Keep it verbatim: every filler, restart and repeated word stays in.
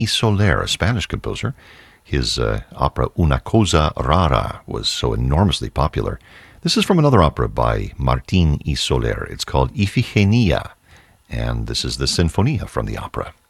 y Soler, a Spanish composer. His uh, opera Una Cosa Rara was so enormously popular. This is from another opera by Martín y Soler. It's called Ifigenia, and this is the Sinfonia from the opera.